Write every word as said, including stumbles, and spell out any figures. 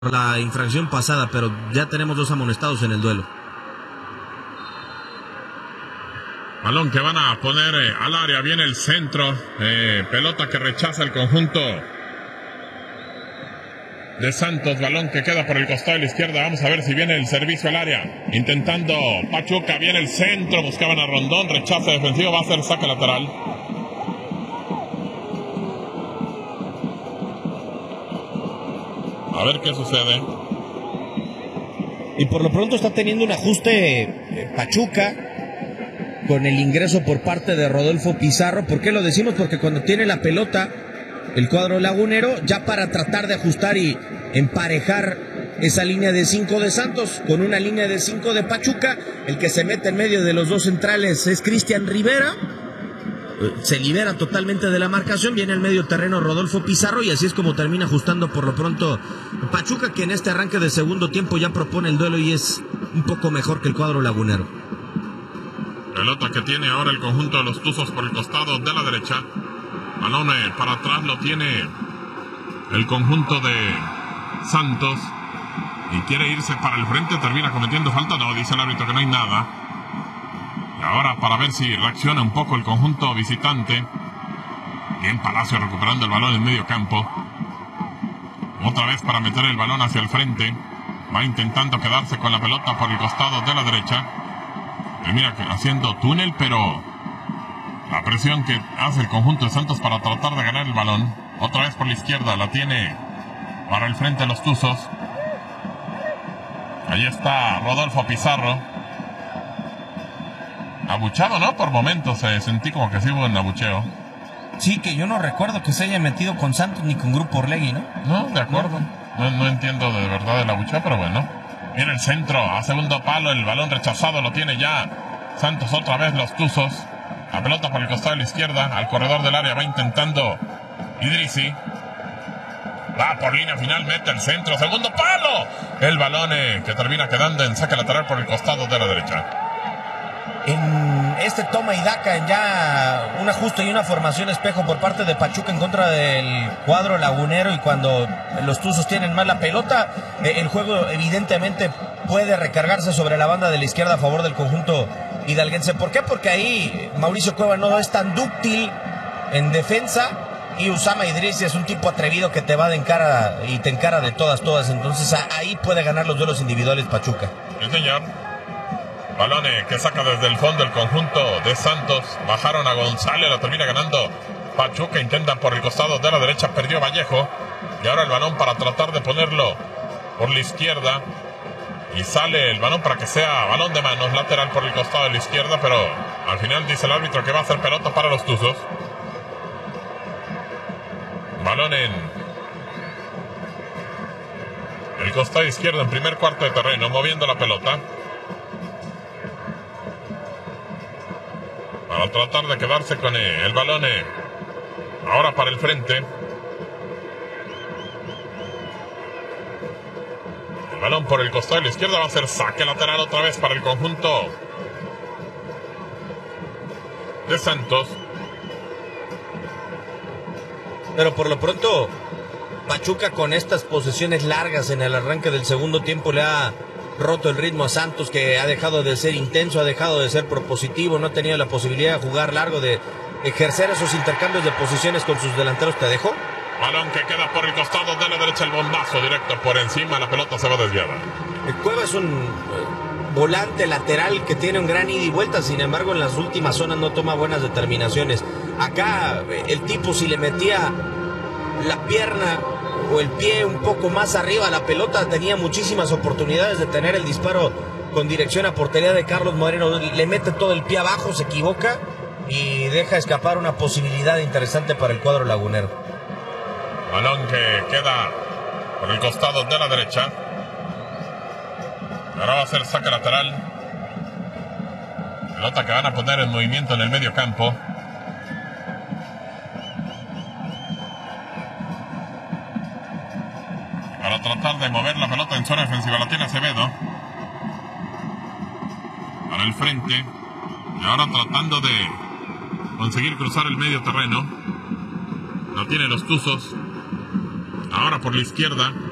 la infracción pasada, pero ya tenemos dos amonestados en el duelo. Balón que van a poner eh, al área, viene el centro, eh, pelota que rechaza el conjunto de Santos, balón que queda por el costado de la izquierda. Vamos a ver si viene el servicio al área, intentando Pachuca, viene el centro, buscaban a Rondón, rechaza defensivo, va a ser saque lateral. A ver qué sucede. Y por lo pronto está teniendo un ajuste eh, Pachuca con el ingreso por parte de Rodolfo Pizarro. ¿Por qué lo decimos? Porque cuando tiene la pelota el cuadro lagunero, ya para tratar de ajustar y emparejar esa línea de cinco de Santos con una línea de cinco de Pachuca, el que se mete en medio de los dos centrales es Cristian Rivera. Se libera totalmente de la marcación, viene al medio terreno Rodolfo Pizarro y así es como termina ajustando por lo pronto Pachuca, que en este arranque de segundo tiempo ya propone el duelo y es un poco mejor que el cuadro lagunero. Pelota que tiene ahora el conjunto de los Tuzos por el costado de la derecha. Balón para atrás lo tiene el conjunto de Santos y quiere irse para el frente, termina cometiendo falta. No, dice el árbitro que no hay nada. Y ahora para ver si reacciona un poco el conjunto visitante. Bien Palacio recuperando el balón en medio campo. Otra vez para meter el balón hacia el frente. Va intentando quedarse con la pelota por el costado de la derecha. Y mira que haciendo túnel, pero la presión que hace el conjunto de Santos para tratar de ganar el balón. Otra vez por la izquierda, la tiene para el frente los Tuzos. Ahí está Rodolfo Pizarro. Abuchado, ¿no? Por momentos eh, sentí como que sí hubo un abucheo. Sí, que yo no recuerdo que se haya metido con Santos ni con Grupo Orlegui, ¿no? No, de acuerdo. No, no entiendo de verdad el abucheo, pero bueno. Viene el centro, a segundo palo, el balón rechazado lo tiene ya Santos, otra vez los Tuzos. La pelota por el costado de la izquierda, al corredor del área va intentando Idrissi. Va por línea final, mete el centro, segundo palo. El balón eh, que termina quedando en saque lateral por el costado de la derecha. En este toma y daca, ya un ajuste y una formación espejo por parte de Pachuca en contra del cuadro lagunero, y cuando los Tuzos tienen más la pelota, eh, el juego evidentemente puede recargarse sobre la banda de la izquierda a favor del conjunto hidalguense. ¿Por qué? Porque ahí Mauricio Cueva no es tan dúctil en defensa y Usama Idrissi es un tipo atrevido que te va de encara y te encara de todas, todas. Entonces ahí puede ganar los duelos individuales Pachuca. Sí, señor. Balón que saca desde el fondo el conjunto de Santos. Bajaron a González, la termina ganando Pachuca. Intentan por el costado de la derecha, perdió Vallejo. Y ahora el balón para tratar de ponerlo por la izquierda. Y sale el balón para que sea balón de manos, lateral por el costado de la izquierda. Pero al final dice el árbitro que va a ser pelota para los Tuzos. Balón en el costado izquierdo en primer cuarto de terreno, moviendo la pelota. Para tratar de quedarse con el, el balón eh, ahora para el frente. El balón por el costado de la izquierda va a ser saque lateral otra vez para el conjunto de Santos. Pero por lo pronto Pachuca, con estas posesiones largas en el arranque del segundo tiempo, le ha roto el ritmo a Santos, que ha dejado de ser intenso, ha dejado de ser propositivo, no ha tenido la posibilidad de jugar largo, de ejercer esos intercambios de posiciones con sus delanteros. ¿Te dejó? Balón que queda por el costado de la derecha, el bombazo directo por encima, la pelota se va desviada. El Cueva es un eh, volante lateral que tiene un gran ida y vuelta, sin embargo en las últimas zonas no toma buenas determinaciones. Acá eh, el tipo, si le metía la pierna o el pie un poco más arriba a la pelota, tenía muchísimas oportunidades de tener el disparo con dirección a portería de Carlos Moreno. Le mete todo el pie abajo, se equivoca y deja escapar una posibilidad interesante para el cuadro lagunero. Balón que queda por el costado de la derecha. Ahora va a ser saque lateral. Pelota que van a poner en movimiento en el medio campo. Para tratar de mover la pelota en zona defensiva, la tiene Acevedo. Para el frente. Y ahora tratando de conseguir cruzar el medio terreno. La tienen los Tuzos. Ahora por la izquierda.